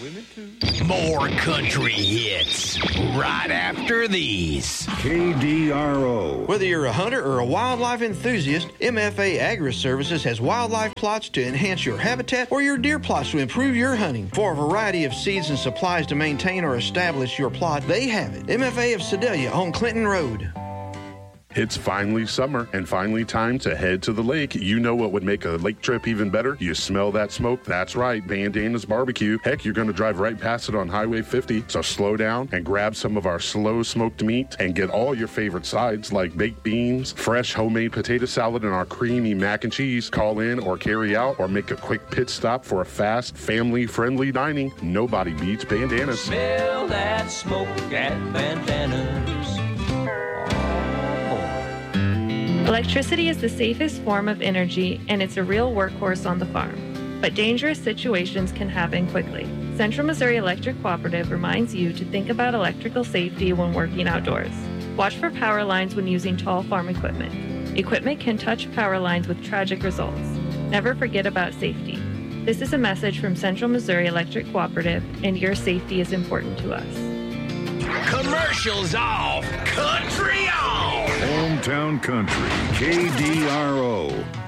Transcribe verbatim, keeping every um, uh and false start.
women too. More country hits right after these. K D R O. Whether you're a hunter or a wildlife enthusiast, M F A Agri-Services has wildlife plots to enhance your habitat or your deer plots to improve your hunting. For a variety of seeds and supplies to maintain or establish your plot, they have it. M F A of Sedalia on Clinton Road. It's finally summer and finally time to head to the lake. You know what would make a lake trip even better? You smell that smoke? That's right, Bandana's Barbecue. Heck, you're going to drive right past it on Highway fifty. So slow down and grab some of our slow smoked meat and get all your favorite sides like baked beans, fresh homemade potato salad, and our creamy mac and cheese. Call in or carry out or make a quick pit stop for a fast, family-friendly dining. Nobody beats Bandana's. Smell that smoke at Bandana's. Electricity is the safest form of energy, and it's a real workhorse on the farm. But dangerous situations can happen quickly. Central Missouri Electric Cooperative reminds you to think about electrical safety when working outdoors. Watch for power lines when using tall farm equipment. Equipment can touch power lines with tragic results. Never forget about safety. This is a message from Central Missouri Electric Cooperative, and your safety is important to us. Commercials off, country on. Hometown Country, K D R O.